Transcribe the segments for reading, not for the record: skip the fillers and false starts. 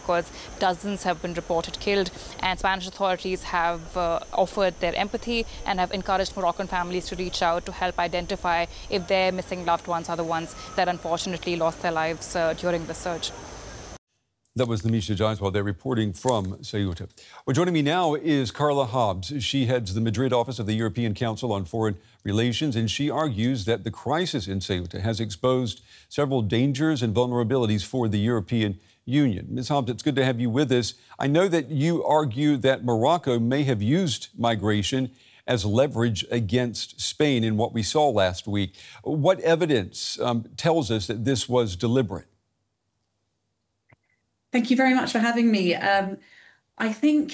because dozens have been reported killed. And Spanish authorities have offered their empathy and have encouraged Moroccan families to reach out to help identify if their missing loved ones are the ones that unfortunately lost their lives during the surge. That was Lamisha Jaiswal there reporting from Ceuta. Well, joining me now is Carla Hobbs. She heads the Madrid office of the European Council on Foreign Relations, and she argues that the crisis in Ceuta has exposed several dangers and vulnerabilities for the European Union. Ms. Hobbs, it's good to have you with us. I know that you argue that Morocco may have used migration as leverage against Spain in what we saw last week. What evidence tells us that this was deliberate? Thank you very much for having me. I think,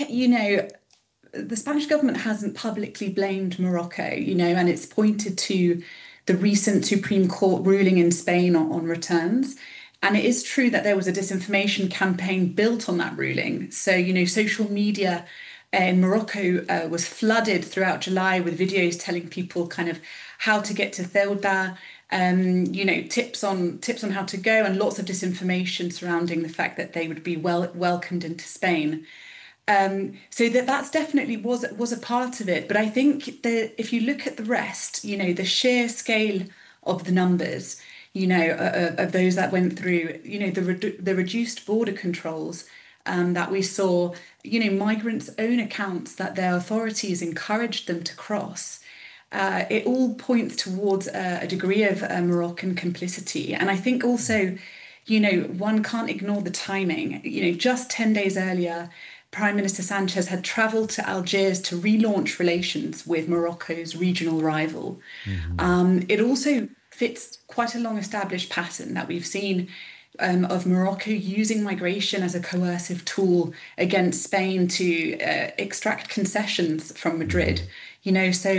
the Spanish government hasn't publicly blamed Morocco, and it's pointed to the recent Supreme Court ruling in Spain on returns. And it is true that there was a disinformation campaign built on that ruling. So, social media in Morocco was flooded throughout July with videos telling people kind of how to get to Ceuta, tips on how to go, and lots of disinformation surrounding the fact that they would be welcomed into Spain. So that's definitely was a part of it. But I think that if you look at the rest, the sheer scale of the numbers, of those that went through, the reduced border controls that we saw, migrants' own accounts that their authorities encouraged them to cross. It all points towards a degree of Moroccan complicity. And I think also, one can't ignore the timing. Just 10 days earlier, Prime Minister Sanchez had travelled to Algiers to relaunch relations with Morocco's regional rival. Mm-hmm. It also fits quite a long-established pattern that we've seen of Morocco using migration as a coercive tool against Spain to extract concessions from Madrid. In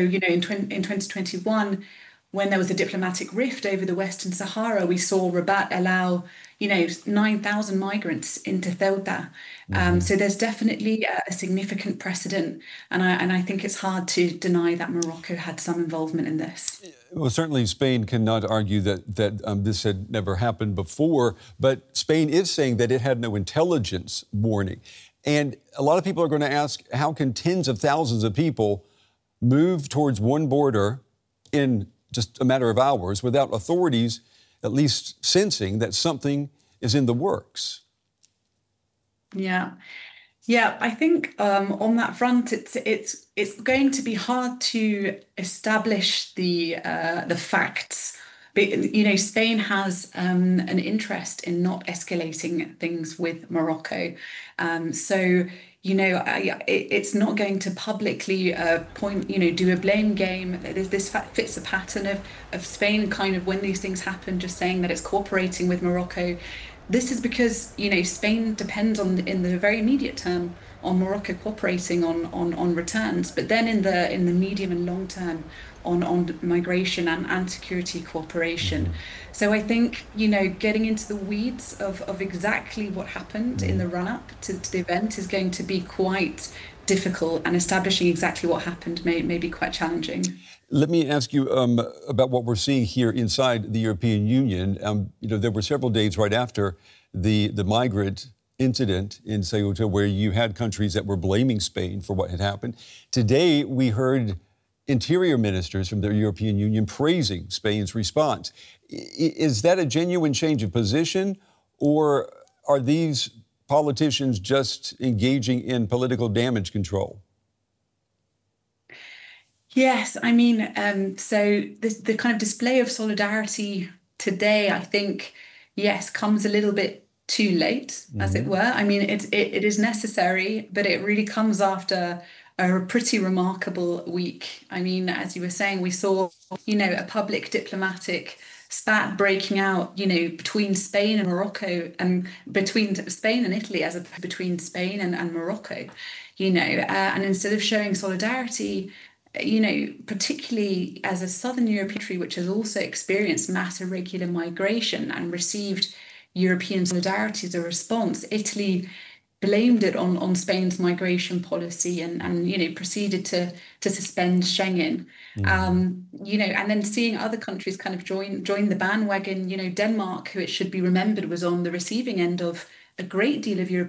2021, when there was a diplomatic rift over the Western Sahara, we saw Rabat allow, 9,000 migrants into Ceuta. So there's definitely a significant precedent, and I think it's hard to deny that Morocco had some involvement in this. Well, certainly Spain cannot argue that this had never happened before, but Spain is saying that it had no intelligence warning. And a lot of people are going to ask, how can tens of thousands of people move towards one border in just a matter of hours without authorities at least sensing that something is in the works? Yeah, I think on that front, it's going to be hard to establish the facts. But, Spain has an interest in not escalating things with Morocco. It's not going to publicly do a blame game. This fits a pattern of Spain kind of, when these things happen, just saying that it's cooperating with Morocco. This is because, Spain depends in the very immediate term on Morocco cooperating on returns, but then in the medium and long term on migration and security cooperation. So I think, getting into the weeds of exactly what happened in the run-up to the event is going to be quite difficult, and establishing exactly what happened may be quite challenging. Let me ask you about what we're seeing here inside the European Union. There were several days right after the migrant incident in Ceuta where you had countries that were blaming Spain for what had happened. Today, we heard interior ministers from the European Union praising Spain's response. Is that a genuine change of position, or are these politicians just engaging in political damage control? Yes, so the kind of display of solidarity today, I think, yes, comes a little bit too late, as it were. It is necessary, but it really comes after a pretty remarkable week. As you were saying, we saw, a public diplomatic spat breaking out, between Spain and Morocco, and between Spain and Italy, as between Spain and Morocco, and instead of showing solidarity, particularly as a southern European country, which has also experienced mass irregular migration and received European solidarity as a response, Italy blamed it on Spain's migration policy and proceeded to suspend Schengen. And then seeing other countries kind of join the bandwagon. Denmark, who it should be remembered was on the receiving end of a great deal of European